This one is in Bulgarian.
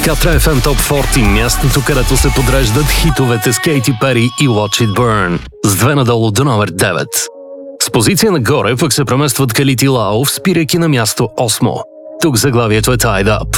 Катра FM Top 40, мястото, където се подреждат хитовете с Кейти Пери и Watch It Burn, с 2 надолу до номер 9. С позиция нагоре пък се преместват Калити Лаов, спирайки на място 8. Тук заглавието е Tied Up.